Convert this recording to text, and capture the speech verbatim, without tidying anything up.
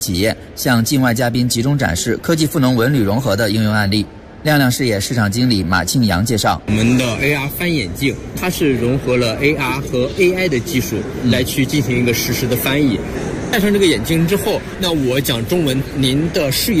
企业向境外嘉宾集中展示科技赋能文旅融合的应用案例。亮亮视野市场经理马庆阳介绍， 我们的 A R 翻眼镜，它是融合了 A R 和 A I 的技术来去进行一个实时的翻译。戴上这个眼镜之后，那我讲中文，您的视野